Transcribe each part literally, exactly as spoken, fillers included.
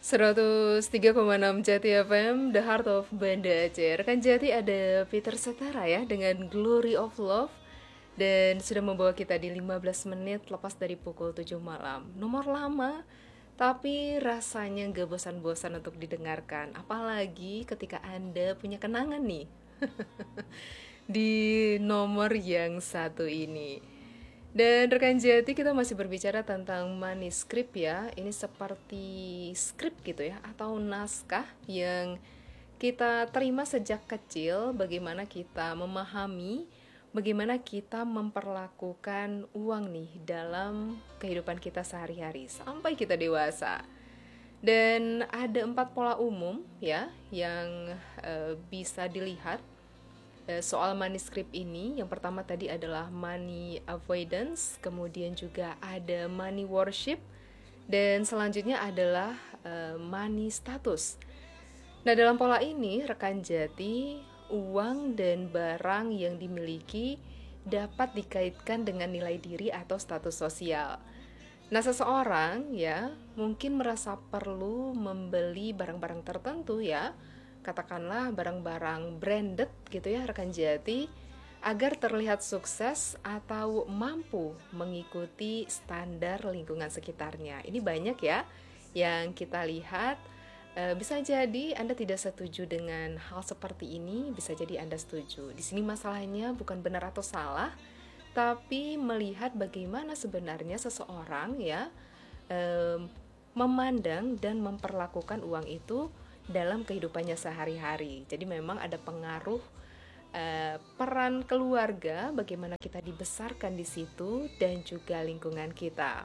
seratus tiga koma enam Jati F M, The Heart of Banda Aceh. Rekan Jati, ada Peter Setara ya dengan Glory of Love. Dan sudah membawa kita di lima belas menit lepas dari pukul tujuh malam. Nomor lama, tapi rasanya gak bosan-bosan untuk didengarkan. Apalagi ketika Anda punya kenangan nih di nomor yang satu ini. Dan rekan Jati, kita masih berbicara tentang manuskrip ya. Ini seperti skrip gitu ya, atau naskah yang kita terima sejak kecil. Bagaimana kita memahami, bagaimana kita memperlakukan uang nih dalam kehidupan kita sehari-hari sampai kita dewasa. Dan ada empat pola umum ya yang e, bisa dilihat soal manuskrip ini. Yang pertama tadi adalah money avoidance, kemudian juga ada money worship, dan selanjutnya adalah uh, money status. Nah, dalam pola ini rekan Jati, uang dan barang yang dimiliki dapat dikaitkan dengan nilai diri atau status sosial. Nah, seseorang ya mungkin merasa perlu membeli barang-barang tertentu ya, katakanlah barang-barang branded gitu ya rekan Jati, agar terlihat sukses atau mampu mengikuti standar lingkungan sekitarnya. Ini banyak ya yang kita lihat. E, bisa jadi Anda tidak setuju dengan hal seperti ini, bisa jadi Anda setuju. Di sini masalahnya bukan benar atau salah, tapi melihat bagaimana sebenarnya seseorang ya e, memandang dan memperlakukan uang itu dalam kehidupannya sehari-hari. Jadi memang ada pengaruh uh, peran keluarga, bagaimana kita dibesarkan di situ, dan juga lingkungan kita.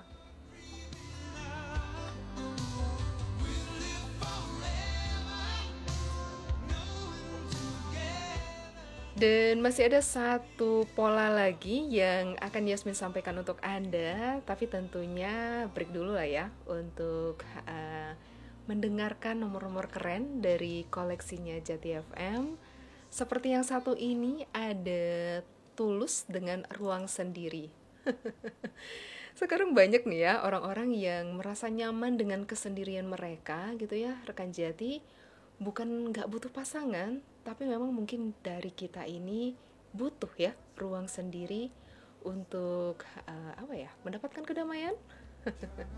Dan masih ada satu pola lagi yang akan Yasmin sampaikan untuk Anda, tapi tentunya break dulu lah ya untuk uh, mendengarkan nomor-nomor keren dari koleksinya Jati F M. Seperti yang satu ini, ada Tulus dengan Ruang Sendiri. Sekarang banyak nih ya orang-orang yang merasa nyaman dengan kesendirian mereka gitu ya rekan Jati. Bukan gak butuh pasangan, tapi memang mungkin dari kita ini butuh ya ruang sendiri untuk uh, apa ya, mendapatkan kedamaian.